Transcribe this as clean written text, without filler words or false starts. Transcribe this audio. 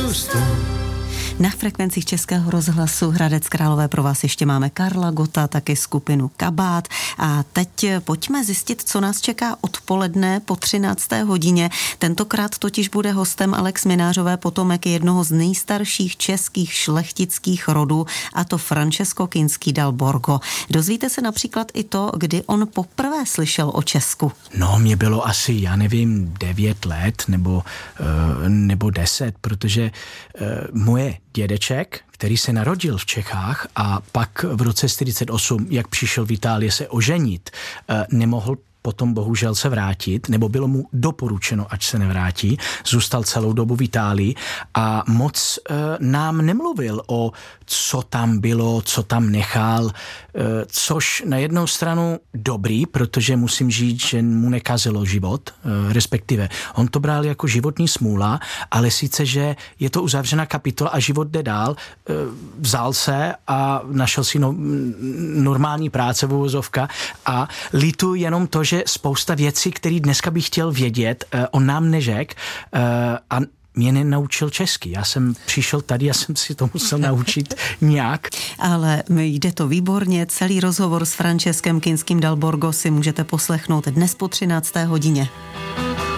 gusto. Na frekvencích Českého rozhlasu Hradec Králové pro vás ještě máme Karla Gotta, taky skupinu Kabát. A teď pojďme zjistit, co nás čeká odpoledne po 13. hodině. Tentokrát totiž bude hostem Alex Minářové, potomek jednoho z nejstarších českých šlechtických rodů, a to Francesco Kinský dal Borgo. Dozvíte se například i to, kdy on poprvé slyšel o Česku. No, mě bylo asi, 9 let nebo 10, protože moje dědeček, který se narodil v Čechách a pak v roce 1948, jak přišel v Itálii se oženit, nemohl potom bohužel se vrátit, nebo bylo mu doporučeno, ať se nevrátí, zůstal celou dobu v Itálii a moc nám nemluvil o co tam bylo, co tam nechal, což na jednou stranu dobrý, protože musím říct, že mu nekazilo život, respektive on to bral jako životní smůla, ale sice, že je to uzavřená kapitola a život jde dál, vzal se a našel si normální práce v uvozovka a litu jenom to, že spousta věcí, které dneska bych chtěl vědět, on nám neřekl a mě nenaučil česky. Já jsem přišel tady a jsem si to musel naučit nějak. Ale jde to výborně. Celý rozhovor s Franceskem Kinským dal Borgo si můžete poslechnout dnes po 13. hodině.